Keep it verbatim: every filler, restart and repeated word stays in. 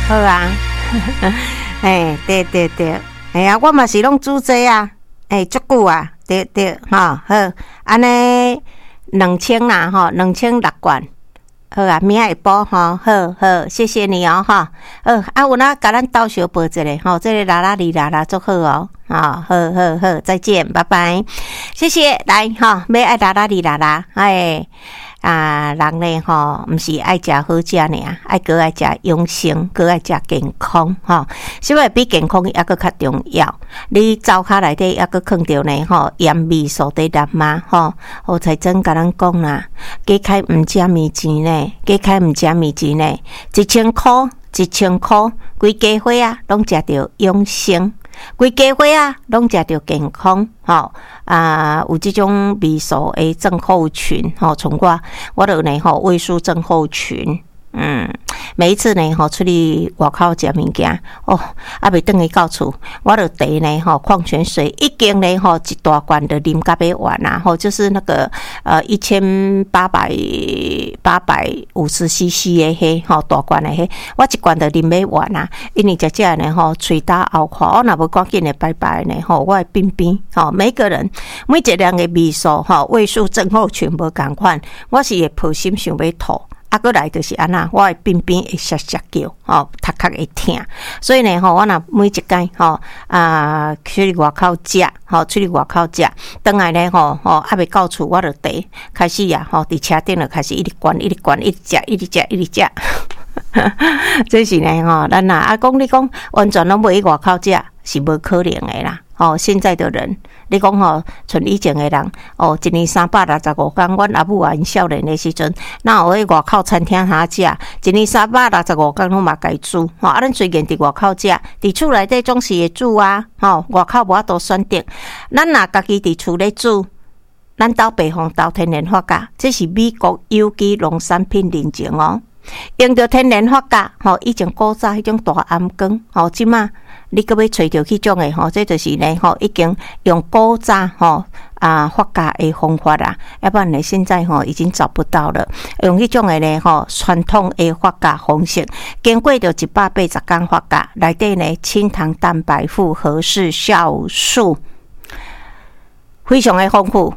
好啊，哎，对对对，哎呀，我嘛是拢煮这啊，哎，足久啊，对对，哈，好，安尼两千啦，哈，两千六罐，好啊，明仔会补哈，好好，谢谢你哦，哈，好，啊，有哪甲咱斗小报一下，吼，这个啦啦哩啦啦足好哦，啊，好好好，再见，拜拜，谢谢，来哈，要爱啦啦哩啦啦，哎。啊，人呢吼，毋是爱食好食尔，爱搁爱食养生，搁爱食健康吼。所以比健康抑搁较重要。你灶骹内底抑搁放着呢吼，盐味素地蓝嘛吼。胡彩珍甲咱讲啦，加开毋食面钱呢，加开毋食面钱呢，一千箍，一千箍，规家伙啊，拢食着养生。规家伙啊，拢食着健康，吼啊，有即种味素的症候群，吼，从我我著呢吼胃素症候群，嗯，每一次呢吼出去外口食物件，哦，啊未转去到厝，我著茶呢吼矿泉水已经呢吼一大罐著啉甲要完啊，吼就是那个呃一千八百八百五十 C C 的迄吼大罐的迄，我一罐著啉要完啊，因为食食呢吼喙焦喉渴，我若无赶紧的拜拜呢吼，我会变变吼，每个人每一人的味素吼胃素症候群无共款，我是会抱心想要吐。啊，过来就是安那，我的边边会沙沙叫，吼，头壳会痛，所以呢，吼，我若每一天，吼，啊，出去外口食，吼，出去外口食，等来呢，吼，吼，还未到厝，我就茶开始啊，吼，伫车顶就开始一直灌，一直灌，一直食，一直食，一直食。这是呢，吼，咱啊，啊，讲你讲完全拢袂去外口食，是无可能的啦。哦，现在的人，你讲吼，像以前的人，哦，一年三百六十五天，阮阿母啊，因少年的时阵，哪有去外口餐厅下食？一年三百六十五天拢嘛家煮，吼、哦，啊，咱虽然伫外口食，伫厝内底总是会煮啊，吼、哦，外口无法度选择，咱若家己伫厝咧煮，咱斗北方斗天然发酵，这是美国有机农产品认证哦。用着天然发酵，吼，以前古早迄种大暗光，吼，即马你搁要找着迄种诶，吼，这就是呢，吼，已经用古早吼啊发酵诶方法啦，要不然呢，现在吼已经找不到了。用迄种诶呢，吼，传统诶发酵方式，经过着一百八十天发酵，内底呢，清糖蛋白复合式酵素非常诶丰富。